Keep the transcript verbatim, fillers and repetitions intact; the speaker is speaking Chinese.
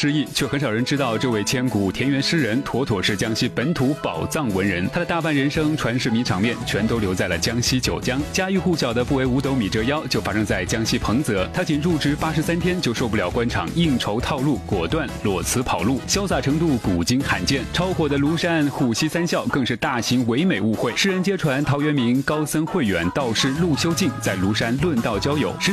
诗意，却很少人知道这位千古田园诗人妥妥是江西本土宝藏文人。他的大半人生传世名场面全都留在了江西九江。家喻户晓的不为五斗米折腰就发生在江西彭泽。他仅入职八十三天就受不了官场应酬套路，果断裸辞跑路，潇洒程度古今罕见。超火的庐山虎溪三笑更是大型唯美误会。世人皆传陶渊明、高僧慧远、道士陆修静在庐山论道交友。